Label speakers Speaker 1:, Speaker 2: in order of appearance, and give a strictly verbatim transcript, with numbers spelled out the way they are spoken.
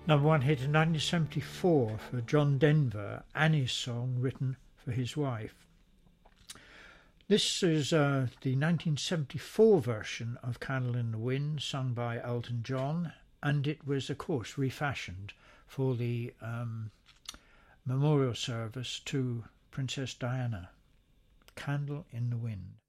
Speaker 1: Number one hit in nineteen seventy-four for John Denver, Annie's song written for his wife. This is uh, the nineteen seventy-four version of Candle in the Wind, sung by Elton John, and it was, of course, refashioned for the um, memorial service to Princess Diana. Candle in the Wind.